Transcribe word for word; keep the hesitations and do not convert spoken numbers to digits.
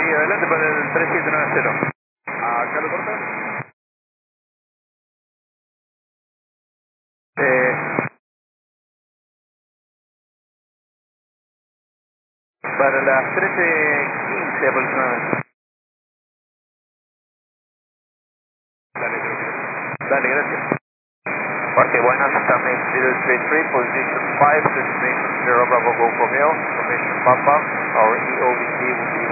adelante para el tres siete nueve cero. ¿Acá lo corta? Eh, para las trece quince aproximadamente. Dale, creo. Dale, gracias. Parque Buenas, Summit zero three three, position five, destination zero Bravo Golf Romeo, information Papa, our E O V T will be